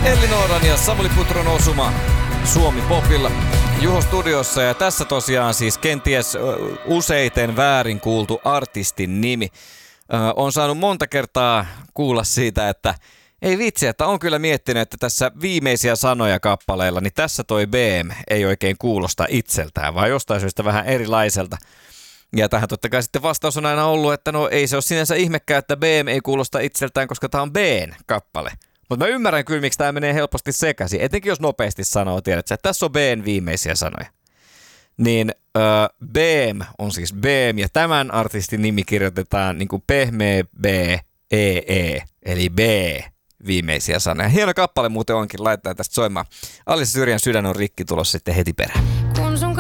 Elli Nooran ja Samuli Putron osuma Suomi Popilla Juho studiossa, ja tässä tosiaan siis kenties useiten väärin kuultu artistin nimi. On saanut monta kertaa kuulla siitä, että ei vitsi, että on kyllä miettinyt, että tässä viimeisiä sanoja kappaleilla, niin tässä toi BM ei oikein kuulosta itseltään, vaan jostain syystä vähän erilaiselta. Ja tähän totta kai sitten vastaus on aina ollut, että no ei se ole sinänsä ihmekään, että BM ei kuulosta itseltään, koska tämä on B:n kappale. Mutta mä ymmärrän kyllä, miksi tämä menee helposti sekaisin, etenkin jos nopeasti sanoo, tiedätkö, että tässä on B:n viimeisiä sanoja. Niin BM on siis BM, ja tämän artistin nimi kirjoitetaan niin kuin pehmeä B, E, eli B viimeisiä sanoja. Hieno kappale muuten onkin, laittaa tästä soimaan. Alisa Syrjän Sydän on rikki tulossa sitten heti perään.